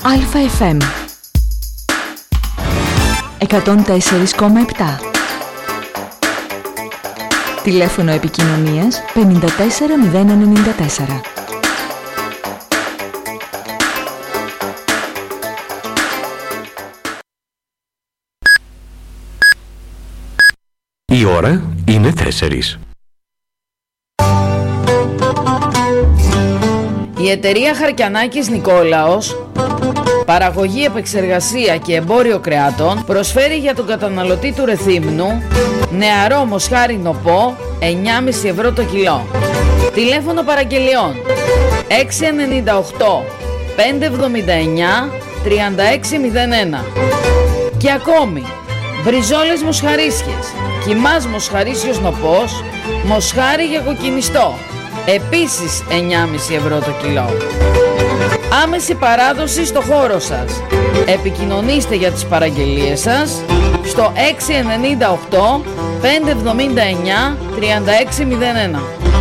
ΑΕΦΕΜ 104,7. Τηλέφωνο επικοινωνίας 54094. Η ώρα είναι 4. Η εταιρεία Χαρκιανάκης Νικόλαος, παραγωγή, επεξεργασία και εμπόριο κρεάτων, προσφέρει για τον καταναλωτή του Ρεθύμνου νεαρό μοσχάρι νοπό 9,5 ευρώ το κιλό. Τηλέφωνο παραγγελιών 698 579 3601. Και ακόμη μπριζόλες μοσχαρίσιες, κιμάς μοσχαρίσιος νοπός, μοσχάρι για κοκκινιστό, επίσης 9,5 ευρώ το κιλό. Άμεση παράδοση στο χώρο σας. Επικοινωνήστε για τις παραγγελίες σας στο 698 579 3601.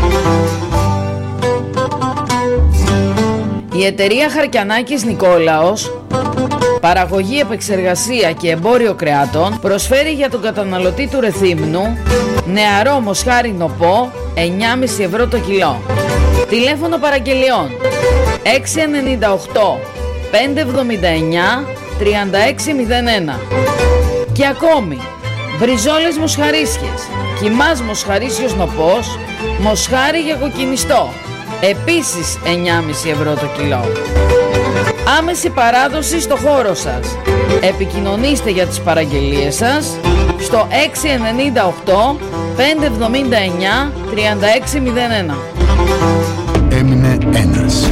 Η εταιρεία Χαρκιανάκης Νικόλαος, παραγωγή, επεξεργασία και εμπόριο κρεάτων, προσφέρει για τον καταναλωτή του Ρεθύμνου νεαρό μοσχάρι νοπό 9,5 ευρώ το κιλό. Τηλέφωνο παραγγελιών 698 579 3601. Και ακόμη μπριζόλες μοσχαρίσιες, κιμάς μοσχαρίσιος νοπός, μοσχάρι για κοκκινιστό, επίσης 9,5 ευρώ το κιλό. Άμεση παράδοση στο χώρο σας. Επικοινωνήστε για τις παραγγελίες σας στο 698 579 3601. Έμεινε ένας.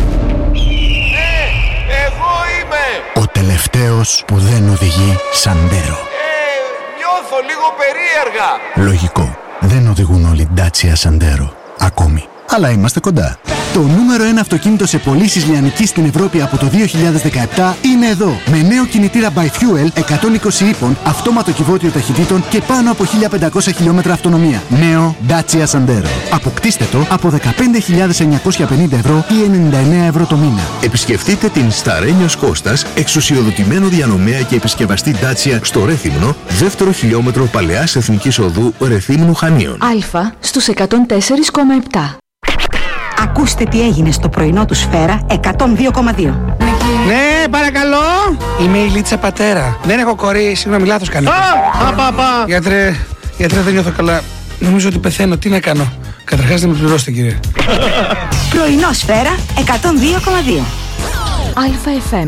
Εγώ είμαι! Ο τελευταίος που δεν οδηγεί Σαντέρο. Νιώθω λίγο περίεργα. Λογικό. Δεν οδηγούν όλοι Dacia Sandero. Ακόμη. Αλλά είμαστε κοντά. Το νούμερο 1 αυτοκίνητο σε πωλήσεις λιανικής στην Ευρώπη από το 2017 είναι εδώ. Με νέο κινητήρα by Fuel 120 ύπων, αυτόματο κυβότιο ταχυτήτων και πάνω από 1500 χιλιόμετρα αυτονομία. Νέο Dacia Sandero. Αποκτήστε το από 15.950 ευρώ ή 99 ευρώ το μήνα. Επισκεφτείτε την Σταρένιος Κώστας, εξουσιοδοτημένο διανομέα και επισκευαστή Dacia στο Ρέθυμνο, δεύτερο χιλιόμετρο Παλαιάς Εθνικής Οδού Ρεθύμνου Χανίων. Α στους 104,7. Ακούστε τι έγινε στο πρωινό του Σφαίρα 102,2. Ναι, παρακαλώ. Είμαι η Λίτσα πατέρα. Δεν έχω κορί, συγγνώμη, λάθος κάνω. Γιατρέ, δεν νιώθω καλά. Νομίζω ότι πεθαίνω. Τι να κάνω? Καταρχάς δεν με πληρώσετε, κύριε. Πρωινό Σφαίρα 102,2. ΑΕΦΕΜ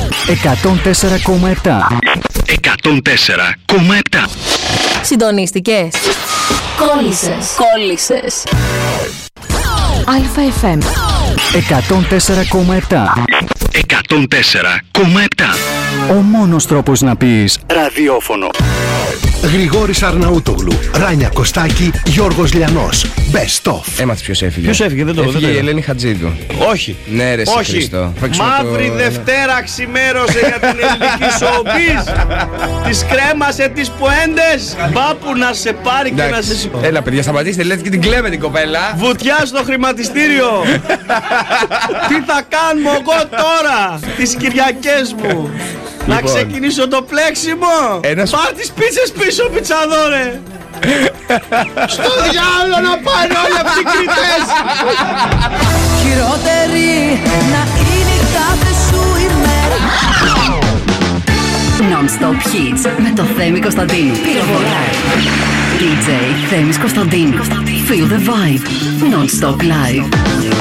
104,7. 104,7. Συντονίστηκες? Κόλλησες. ΑΕΦΕΜ 104,7. 104,7. Ο μόνος τρόπος να πεις ραδιόφωνο. Γρηγόρης Αρναούτογλου, Ράνια Κωστάκη, Γιώργος Λιανός. Best of. Έμαθες ποιος έφυγε? Ποιος έφυγε? Δεν το έφυγε η Ελένη Χατζίδου. Όχι. Ναι ρε Χριστό. Μαύρη Δευτέρα ξημέρωσε για την ελληνική showbiz. Τις κρέμασε τις ποέντες. Μπάπου να σε πάρει και να σε σηκώσει. Έλα παιδιά, σταματήστε, λέτε και την κλαίμε την κοπέλα. Βουτιά στο χρηματιστήριο. Τι θα κάνουμε εγώ τώρα τις Κυριακές μου? Να ξεκινήσω το πλέξιμο. Πάρ' τις πίτσες πίσω, πιτσαδόρε. Στο διάλο να πάνε όλοι αυτοί οι κριτές. Χειρότερη να είναι η κάθε σου ημέρα. Non-stop hits με το Θέμη Κωνσταντίνου. DJ Θέμης Κωνσταντίνου. Feel the vibe. Non-stop live.